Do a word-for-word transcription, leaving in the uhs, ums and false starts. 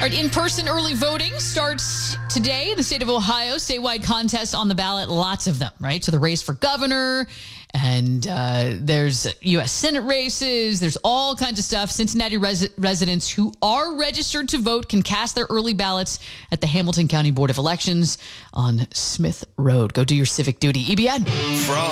All right, in-person early voting starts today in the state of Ohio. Statewide contests on the ballot, lots of them, right? So the race for governor, and uh, there's U S Senate races. There's all kinds of stuff. Cincinnati res- residents who are registered to vote can cast their early ballots at the Hamilton County Board of Elections on Smith Road. Go do your civic duty. E B N. From